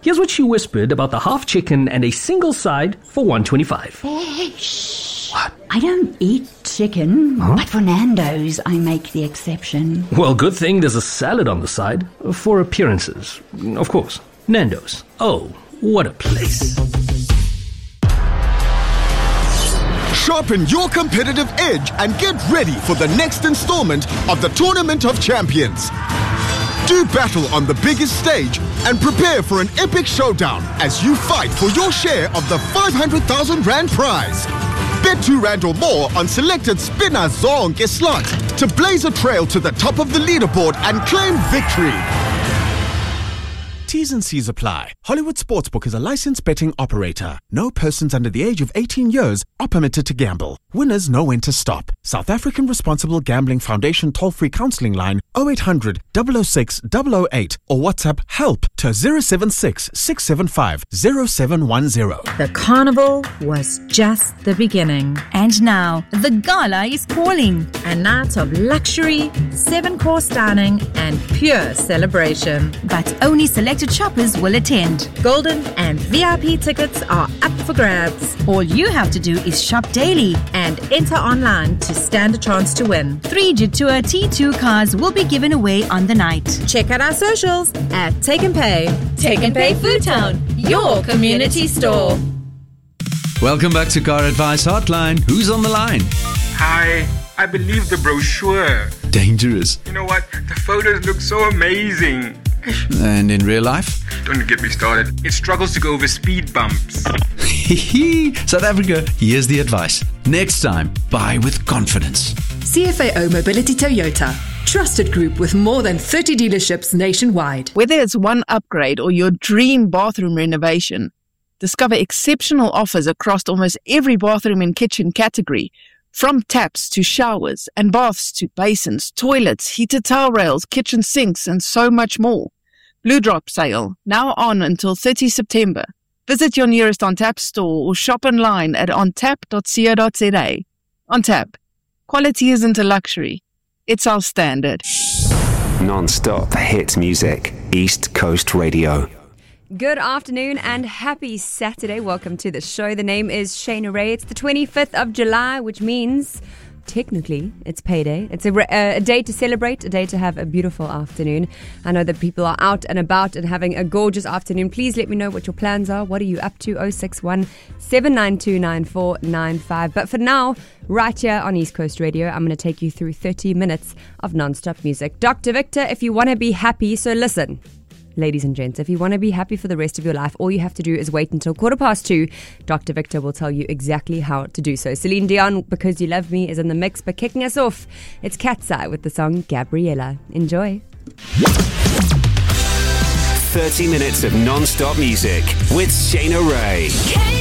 Here's what she whispered about the half chicken and a single side for $1.25. Shh. What? I don't eat chicken, but for Nando's, I make the exception. Well, good thing there's a salad on the side for appearances. Of course, Nando's. Oh, what a place. Sharpen your competitive edge and get ready for the next installment of the Tournament of Champions. Do battle on the biggest stage and prepare for an epic showdown as you fight for your share of the 500,000 Rand prize. Bet R2 or more on selected Spinner Zonke slots to blaze a trail to the top of the leaderboard and claim victory. T's and C's apply. Hollywood Sportsbook is a licensed betting operator. No persons under the age of 18 years are permitted to gamble. Winners know when to stop. South African Responsible Gambling Foundation toll-free counselling line 0800 006 008 or WhatsApp HELP to 076 675 0710. The carnival was just the beginning. And now, the gala is calling. A night of luxury, 7-course dining, and pure celebration. But only selected shoppers will attend. Golden and VIP tickets are up for grabs. All you have to do is shop daily And enter online to stand a chance to win. 3 Jetour T2 cars will be given away on the night. Check out our socials at Take and Pay. Take and Pay Food Town, your community store. Welcome back to Car Advice Hotline. Who's on the line? Hi, I believe the brochure. Dangerous. You know what? The photos look so amazing. And in real life? Don't get me started. It struggles to go over speed bumps. South Africa, here's the advice. Next time, buy with confidence. CFAO Mobility Toyota. Trusted group with more than 30 dealerships nationwide. Whether it's one upgrade or your dream bathroom renovation, discover exceptional offers across almost every bathroom and kitchen category. From taps to showers and baths to basins, toilets, heated towel rails, kitchen sinks, and so much more. Blue Drop sale, now on until 30 September. Visit your nearest OnTap store or shop online at ontap.co.za. OnTap. Quality isn't a luxury. It's our standard. Non-stop hit music. East Coast Radio. Good afternoon and happy Saturday. Welcome to the show. The name is Shayna Ray. It's the 25th of July, which means technically it's payday. It's a day to celebrate, a day to have a beautiful afternoon. I know that people are out and about and having a gorgeous afternoon. Please let me know what your plans are. What are you up to? 061 792 9495. But for now, right here on East Coast Radio, I'm going to take you through 30 minutes of non-stop music. Dr. Victor, if you want to be happy, so listen. Ladies and gents, if you want to be happy for the rest of your life, all you have to do is wait until 2:15. Dr. Victor will tell you exactly how to do so. Celine Dion, Because You Love Me, is in the mix, but kicking us off, it's Cat's Eye with the song Gabriella. Enjoy. 30 minutes of non-stop music with Shayna Ray.